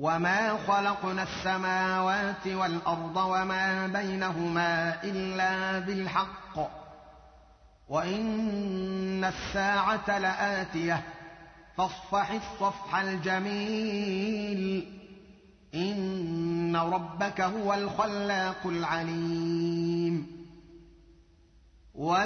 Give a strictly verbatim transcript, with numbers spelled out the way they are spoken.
وما خلقنا السماوات والأرض وما بينهما إلا بالحق وإن الساعة لآتية فاصفح الصفح الجميل إن ربك هو الخلاق العليم